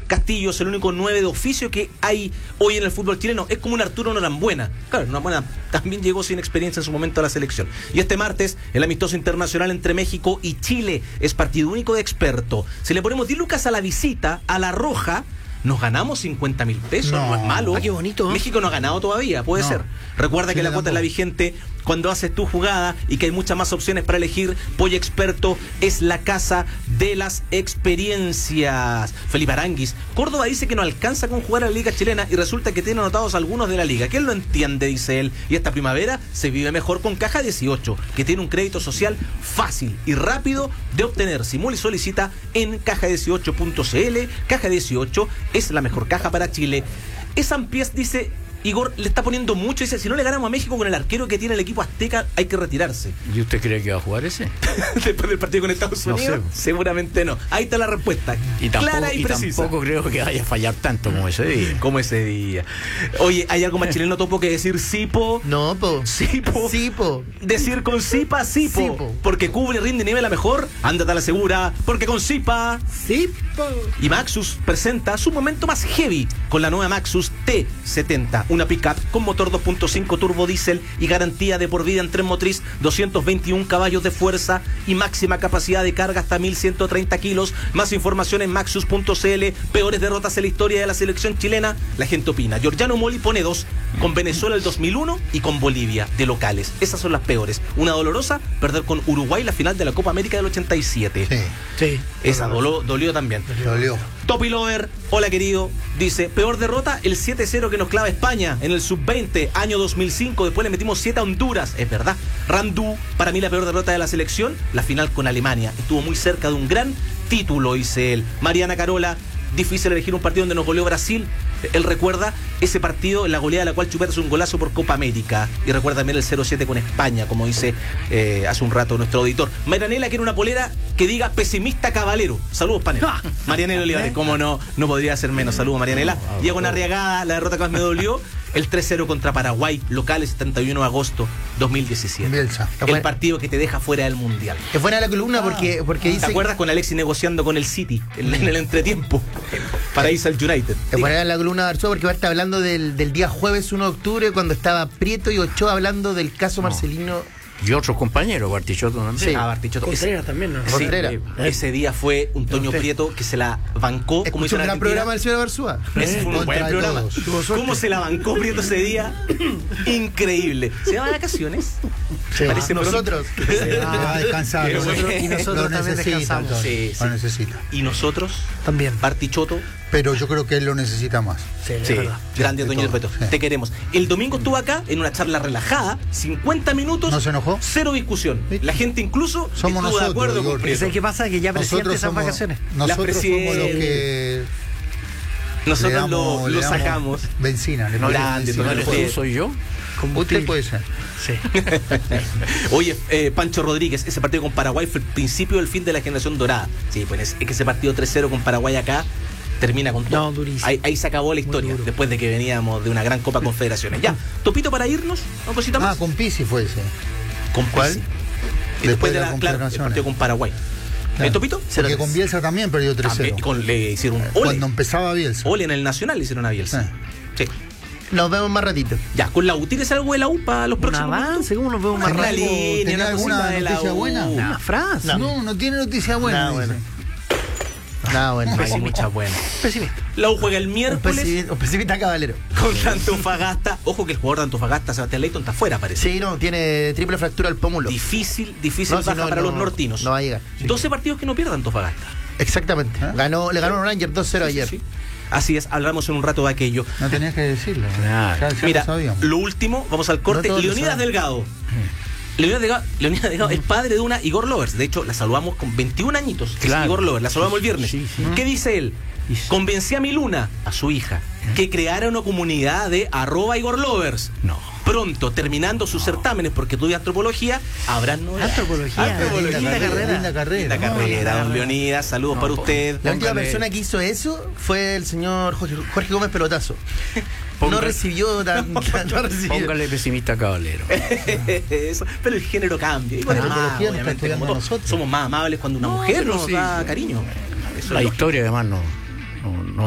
Castillo es el único 9 de oficio que hay hoy en el fútbol chileno. Es como un Arturo Norambuena. Claro, Norambuena también llegó sin experiencia en su momento a la selección. Y este martes, el amistoso internacional entre México y Chile es partido único de experto. Si le ponemos 10 lucas a la visita, a la roja, nos ganamos 50.000 pesos, no es malo. Qué bonito. México no ha ganado todavía, puede ser. Recuerda que la cuota es la vigente cuando haces tu jugada y que hay muchas más opciones para elegir. Polla Experto es la casa de las experiencias. Felipe Aranguis, Córdoba dice que no alcanza con jugar a la Liga Chilena y resulta que tiene anotados algunos de la Liga. ¿Quién lo entiende? Dice él. Y esta primavera se vive mejor con Caja 18, que tiene un crédito social fácil y rápido de obtener. Simula y solicita en caja18.cl. Caja 18 es la mejor caja para Chile. Pies dice... Igor le está poniendo mucho, dice, si no le ganamos a México con el arquero que tiene el equipo azteca, hay que retirarse. ¿Y usted cree que va a jugar ese? Después del partido con Estados Unidos, no sé. Seguramente no. Ahí está la respuesta, clara y precisa. Tampoco creo que vaya a fallar tanto como ese día. Como ese día. Oye, ¿hay algo más chileno, Topo, que decir Sipo? No, po. Sipo. Sipo. Decir con Sipa, Sipo. Sipo. Porque cubre, rinde y nivela mejor, ándate a la segura. Porque con Sipa. Sipo. Y Maxus presenta su momento más heavy con la nueva Maxus T70, una pickup con motor 2.5 turbo diésel y garantía de por vida en tren motriz, 221 caballos de fuerza y máxima capacidad de carga hasta 1.130 kilos. Más información en maxus.cl. Peores derrotas en la historia de la selección chilena, la gente opina. Giorgiano Moli pone 2 con Venezuela el 2001 y con Bolivia de locales. Esas son las peores. Una dolorosa, perder con Uruguay la final de la Copa América del 87. Sí. Esa dolió también. Dolió. Topi Lover, hola querido, dice, peor derrota, el 7-0 que nos clava España en el sub-20, año 2005, después le metimos 7 a Honduras, es verdad. Randú, para mí la peor derrota de la selección, la final con Alemania, estuvo muy cerca de un gran título, dice él. Mariana Carola, difícil elegir un partido donde nos goleó Brasil. Él recuerda ese partido en la goleada de la cual Chupeta es un golazo por Copa América. Y recuerda también el 0-7 con España, como dice hace un rato nuestro auditor. Marianela quiere una polera que diga pesimista caballero. Saludos, panela. Marianela Olivares, cómo no podría ser menos. Saludos, Marianela. Diego Arriagada, la derrota que más me dolió. El 3-0 contra Paraguay, locales 71 de agosto 2017. Bielsa. El partido que te deja fuera del Mundial. Es buena la columna porque dice... ¿Te acuerdas con Alexis negociando con el City en el entretiempo para irse al United? Es buena la columna de Arzúa porque va a estar hablando del día jueves 1 de octubre cuando estaba Prieto y Ochoa hablando del caso Marcelino. Y otros compañeros, Bartichotto también. Sí. Bartichotto. Contreras también, ¿no? Sí, Contreras. ese día fue un Toño Prieto que se la bancó. Como hizo un en gran Argentina. programa del señor Arzúa. Ese fue un buen Contra programa. todos. ¿Cómo se la bancó Prieto ese día? Increíble. ¿Se va de vacaciones? Sí, Parece nosotros. Va a descansar. Qué bueno. Y nosotros lo también necesita, descansamos. entonces. Sí, Lo sí. necesita. Y nosotros, También. Bartichotto, Pero yo creo que él lo necesita más. Sí, sí, es verdad. grande De Toño todo, Prieto. sí. Te queremos. El domingo estuvo acá en una charla relajada, 50 minutos. ¿No se enojó? Cero discusión. La gente incluso Somos estuvo de nosotros, acuerdo Igor. con Porque Prieto. ¿sabes qué pasa? Que ya presiente esas vacaciones. Nosotros somos los presiente. que Nosotros le damos- lo le damos sacamos. Benzina. Le No, ponemos grande, benzina. no ¿No le eres Sí. tú, soy yo? Usted puede ser. Sí. Oye, Pancho Rodríguez, ese partido con Paraguay fue el principio del fin de la generación dorada. Sí, pues es que ese partido 3-0 con Paraguay acá termina con todo. No, durísimo. Ahí se acabó la historia, duro. después de que veníamos de una gran Copa Confederaciones. Ya, Topito para irnos, una cosita Ah, más. con Pizzi fue ese. ¿Con ¿cuál? Pizzi. Y después de de la la, claro, el Confederaciones. partido con Paraguay. Claro. ¿Topito? Porque con Bielsa también perdió 3-0. También, le hicieron un ole. Cuando empezaba Bielsa. Ole en el Nacional le hicieron a Bielsa. Sí. Nos vemos más ratito. Ya, con la U, ¿tienes algo de la U para los Un próximos avance, ¿cómo nos vemos más Una rápido? línea, ¿Tenía una alguna cosita de la noticia U. buena? Una frase. No tiene noticia buena. Nada dice. bueno. Nada bueno. No hay muchas buenas. Pesimista. La U juega el Un miércoles pesimista caballero. contra Antofagasta. Ojo que el jugador de Antofagasta, Sebastián Leighton, está fuera, parece. Sí, no, tiene triple fractura al pómulo. Difícil No, baja si no, para no, los nortinos. no va a llegar. 12 partidos que no pierda Antofagasta. Exactamente. ¿Ah? Le ganó a Rangers 2-0 ayer. Sí. Así es, hablamos en un rato de aquello. No tenías que decirlo. Claro. Ya Mira, lo sabíamos. lo último, vamos al corte. No todos lo Leonidas saben. Delgado. Leonidas Delgado es padre de una Igor Lovers. De hecho, la saludamos con 21 añitos. Es Claro. Igor Lovers, la saludamos el viernes. Sí, sí. ¿Qué dice él? Convencí a mi Luna, a su hija, que creara una comunidad de @Igor Lovers. No. Pronto, terminando sus certámenes, porque estudia antropología, habrán novedades. Antropología. Antropología. Linda carrera. Linda carrera. Linda carrera, don Leonidas. Saludos para usted. La última Póngale- persona que hizo eso fue el señor Jorge Gómez Pelotazo. Póngale- No recibió no recibió. Póngale pesimista caballero. Eso, pero el género cambia. Igual La es más, antropología nos está obviamente, estudiando como a todos. nosotros. Somos más amables cuando una No, mujer pero nos sí, da sí. cariño. Eso es La lógico. historia además no